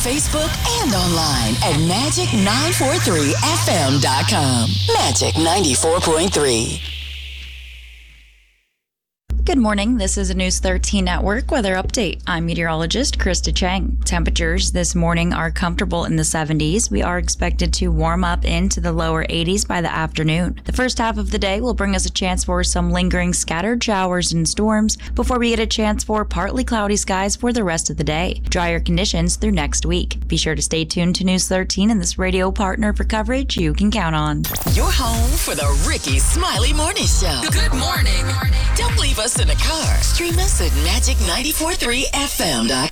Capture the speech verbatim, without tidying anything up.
Facebook and online at magic nine four three f m dot com. Magic ninety-four point three. Good morning. This is a News thirteen Network weather update. I'm meteorologist Krista Chang. Temperatures this morning are comfortable in the seventies. We are expected to warm up into the lower eighties by the afternoon. The first half of the day will bring us a chance for some lingering scattered showers and storms before we get a chance for partly cloudy skies for the rest of the day. Drier conditions through next week. Be sure to stay tuned to News thirteen and this radio partner for coverage you can count on. You're home for the Ricky Smiley Morning Show. Good morning. Don't leave us in a car. Stream us at magic nine four three f m dot com.